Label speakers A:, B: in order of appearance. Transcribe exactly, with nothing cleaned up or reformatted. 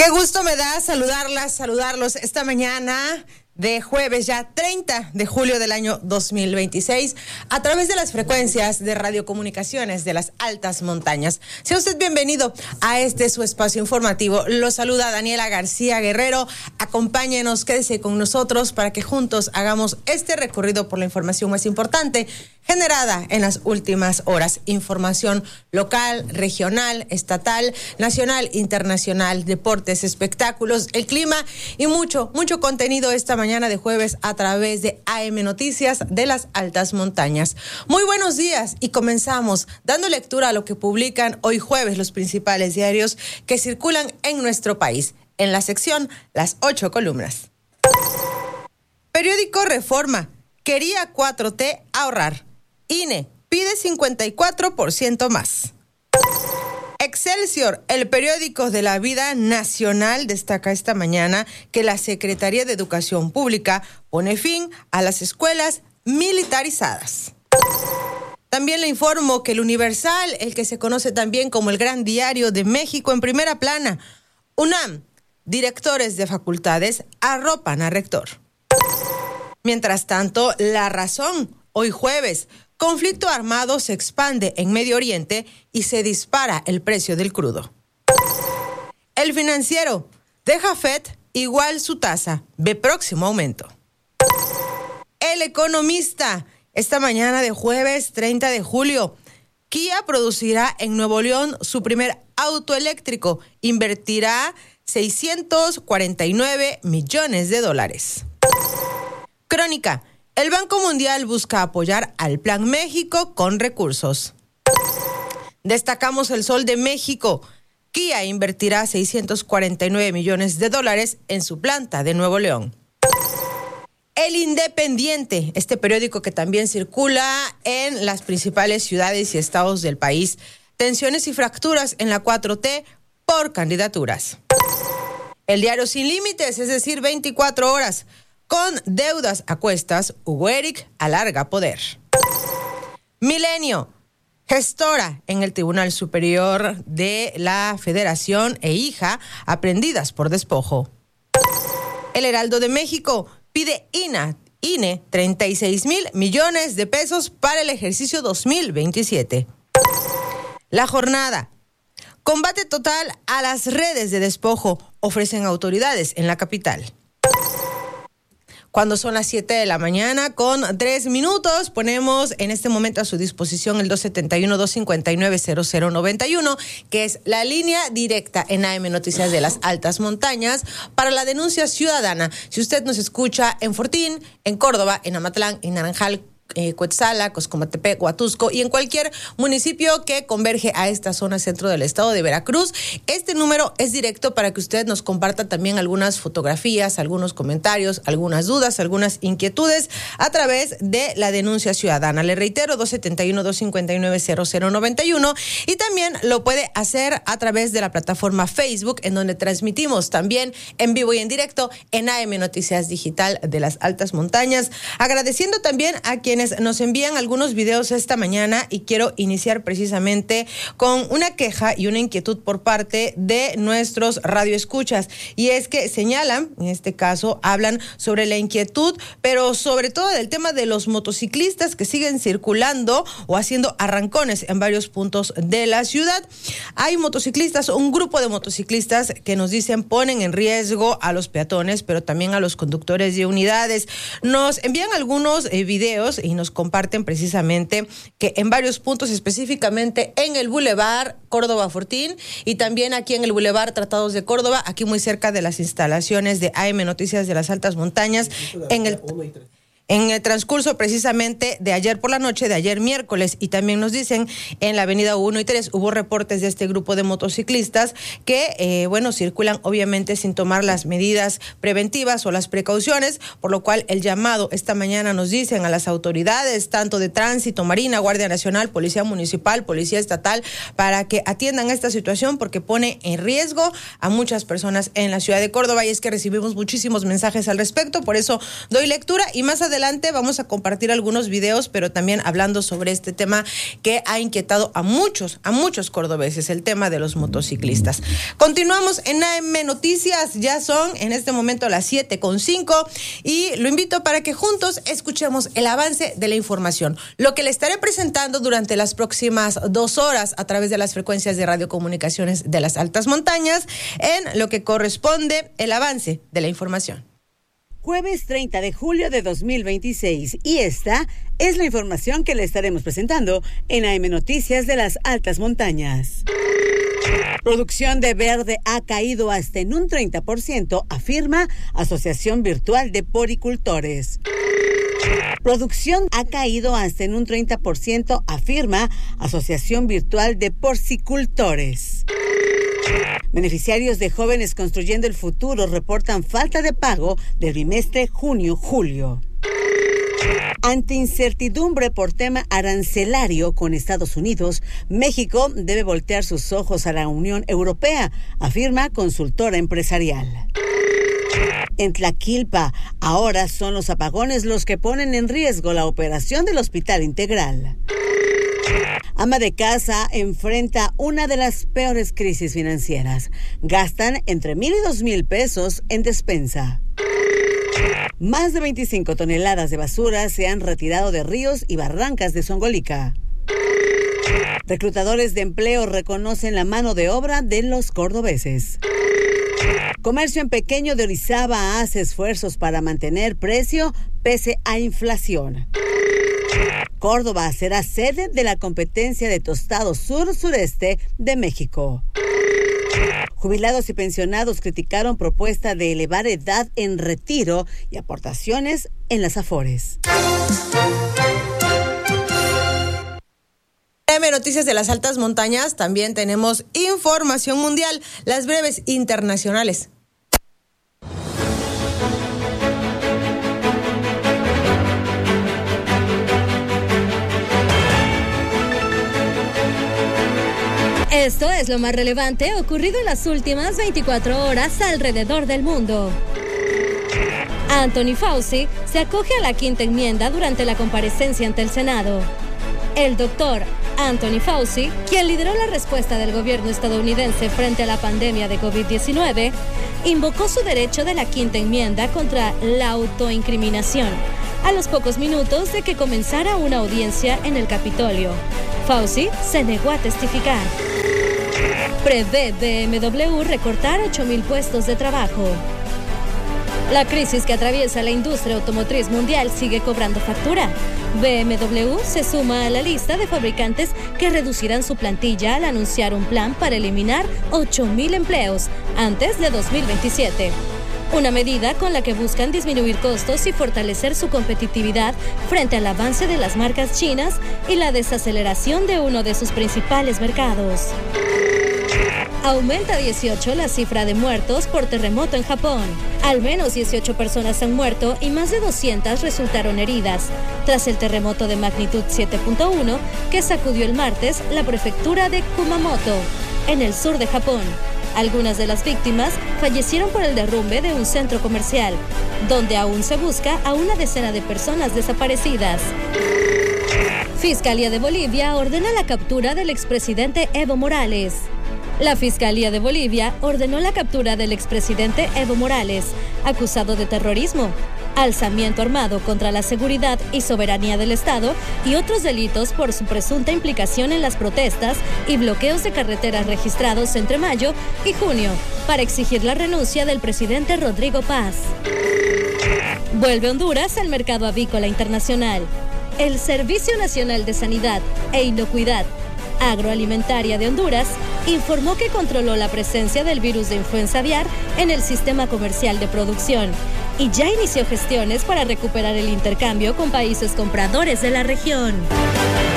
A: Qué gusto me da saludarlas, saludarlos esta mañana de jueves ya treinta de julio del año dos mil veintiséis a través de las frecuencias de radiocomunicaciones de las altas montañas. Sea usted bienvenido a este su espacio informativo. Lo saluda Daniela García Guerrero. Acompáñenos, quédese con nosotros para que juntos hagamos este recorrido por la información más importante generada en las últimas horas. Información local, regional, estatal, nacional, internacional, deportes, espectáculos, el clima y mucho, mucho contenido esta mañana de jueves a través de A M Noticias de las Altas Montañas. Muy buenos días y comenzamos dando lectura a lo que publican hoy jueves los principales diarios que circulan en nuestro país. En la sección Las Ocho Columnas. Periódico Reforma. Quería cuatro T ahorrar. I N E pide cincuenta y cuatro por ciento más. Excelsior, el periódico de la vida nacional, destaca esta mañana que la Secretaría de Educación Pública pone fin a las escuelas militarizadas. También le informo que el Universal, el que se conoce también como el Gran Diario de México, en primera plana. UNAM, directores de facultades arropan a rector. Mientras tanto, La Razón, hoy jueves, conflicto armado se expande en Medio Oriente y se dispara el precio del crudo. El Financiero, deja Fed igual su tasa, ve próximo aumento. El Economista, esta mañana de jueves treinta de julio, Kia producirá en Nuevo León su primer auto eléctrico, invertirá seiscientos cuarenta y nueve millones de dólares. Crónica, el Banco Mundial busca apoyar al Plan México con recursos. Destacamos El Sol de México. Kia invertirá seiscientos cuarenta y nueve millones de dólares en su planta de Nuevo León. El Independiente, este periódico que también circula en las principales ciudades y estados del país. Tensiones y fracturas en la cuatro T por candidaturas. El Diario Sin Límites, es decir, veinticuatro horas. Con deudas a cuestas, Hugo Eric alarga poder. Milenio, gestora en el Tribunal Superior de la Federación e hija aprehendidas por despojo. El Heraldo de México pide I N E treinta y seis mil millones de pesos para el ejercicio dos mil veintisiete. La Jornada, combate total a las redes de despojo, ofrecen autoridades en la capital. Cuando son las siete de la mañana con tres minutos, ponemos en este momento a su disposición el dos siete uno, dos cinco nueve, cero cero nueve uno, que es la línea directa en A M Noticias de las Altas Montañas para la denuncia ciudadana. Si usted nos escucha en Fortín, en Córdoba, en Amatlán, en Naranjal, Eh, Cuetzala, Coscomatepec, Huatusco y en cualquier municipio que converge a esta zona centro del estado de Veracruz. Este número es directo para que usted nos comparta también algunas fotografías, algunos comentarios, algunas dudas, algunas inquietudes a través de la denuncia ciudadana. Le reitero, dos siete uno, dos cinco nueve, cero cero nueve uno, y también lo puede hacer a través de la plataforma Facebook, en donde transmitimos también en vivo y en directo en A M Noticias Digital de las Altas Montañas. Agradeciendo también a quienes nos envían algunos videos esta mañana, y quiero iniciar precisamente con una queja y una inquietud por parte de nuestros radioescuchas, y es que señalan, en este caso, hablan sobre la inquietud, pero sobre todo del tema de los motociclistas que siguen circulando o haciendo arrancones en varios puntos de la ciudad. Hay motociclistas, un grupo de motociclistas que nos dicen ponen en riesgo a los peatones, pero también a los conductores de unidades. Nos envían algunos eh, videos y nos comparten precisamente que en varios puntos, específicamente en el Boulevard Córdoba Fortín y también aquí en el Boulevard Tratados de Córdoba, aquí muy cerca de las instalaciones de A M Noticias de las Altas Montañas, en el En el transcurso precisamente de ayer por la noche, de ayer miércoles, y también nos dicen en la avenida uno y tres, hubo reportes de este grupo de motociclistas que, eh, bueno, circulan obviamente sin tomar las medidas preventivas o las precauciones, por lo cual el llamado esta mañana nos dicen a las autoridades, tanto de tránsito, Marina, Guardia Nacional, Policía Municipal, Policía Estatal, para que atiendan esta situación porque pone en riesgo a muchas personas en la ciudad de Córdoba, y es que recibimos muchísimos mensajes al respecto, por eso doy lectura y más adelante adelante vamos a compartir algunos videos, pero también hablando sobre este tema que ha inquietado a muchos, a muchos cordobeses, el tema de los motociclistas. Continuamos en A M Noticias, ya son en este momento las siete con cinco y lo invito para que juntos escuchemos el avance de la información, lo que le estaré presentando durante las próximas dos horas a través de las frecuencias de radiocomunicaciones de las altas montañas en lo que corresponde el avance de la información.
B: Jueves treinta de julio de dos mil veintiséis y esta es la información que le estaremos presentando en A M Noticias de las altas montañas. Producción de verde ha caído hasta en un treinta por ciento, afirma Asociación Virtual de Poricultores. Producción ha caído hasta en un treinta por ciento, afirma Asociación Virtual de Porcicultores. Beneficiarios de Jóvenes Construyendo el Futuro reportan falta de pago del bimestre junio-julio. Ante incertidumbre por tema arancelario con Estados Unidos, México debe voltear sus ojos a la Unión Europea, afirma consultora empresarial. En Tlaquilpa, ahora son los apagones los que ponen en riesgo la operación del Hospital Integral. Ama de casa enfrenta una de las peores crisis financieras. Gastan entre mil y dos mil pesos en despensa. Más de veinticinco toneladas de basura se han retirado de ríos y barrancas de Zongolica. Reclutadores de empleo reconocen la mano de obra de los cordobeses. Comercio en pequeño de Orizaba hace esfuerzos para mantener precio pese a inflación. Córdoba será sede de la competencia de tostado sur-sureste de México. Jubilados y pensionados criticaron propuesta de elevar edad en retiro y aportaciones en las Afores.
A: A M Noticias de las altas montañas, también tenemos información mundial, las breves internacionales.
C: Esto es lo más relevante ocurrido en las últimas veinticuatro horas alrededor del mundo. Anthony Fauci se acoge a la quinta enmienda durante la comparecencia ante el Senado. El doctor Anthony Fauci, quien lideró la respuesta del gobierno estadounidense frente a la pandemia de covid diecinueve, invocó su derecho de la quinta enmienda contra la autoincriminación, a los pocos minutos de que comenzara una audiencia en el Capitolio. Fauci se negó a testificar. Prevé B M W recortar ocho mil puestos de trabajo. La crisis que atraviesa la industria automotriz mundial sigue cobrando factura. B M W se suma a la lista de fabricantes que reducirán su plantilla al anunciar un plan para eliminar ocho mil empleos antes de dos mil veintisiete. Una medida con la que buscan disminuir costos y fortalecer su competitividad frente al avance de las marcas chinas y la desaceleración de uno de sus principales mercados. Aumenta a dieciocho la cifra de muertos por terremoto en Japón. Al menos dieciocho personas han muerto y más de doscientas resultaron heridas tras el terremoto de magnitud siete punto uno que sacudió el martes la prefectura de Kumamoto, en el sur de Japón. Algunas de las víctimas fallecieron por el derrumbe de un centro comercial, donde aún se busca a una decena de personas desaparecidas. Fiscalía de Bolivia ordena la captura del expresidente Evo Morales. La Fiscalía de Bolivia ordenó la captura del expresidente Evo Morales, acusado de terrorismo, alzamiento armado contra la seguridad y soberanía del Estado y otros delitos por su presunta implicación en las protestas y bloqueos de carreteras registrados entre mayo y junio para exigir la renuncia del presidente Rodrigo Paz. Vuelve Honduras al mercado avícola internacional. El Servicio Nacional de Sanidad e Inocuidad Agroalimentaria de Honduras informó que controló la presencia del virus de influenza aviar en el sistema comercial de producción y ya inició gestiones para recuperar el intercambio con países compradores de la región.